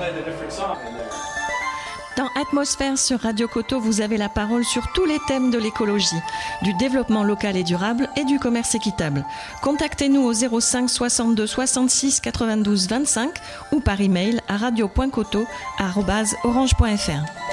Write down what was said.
Dans Atmosphère sur Radio Coteau, vous avez la parole sur tous les thèmes de l'écologie, du développement local et durable et du commerce équitable. Contactez-nous au 05 62 66 92 25 ou par email à radio.coteau@orange.fr.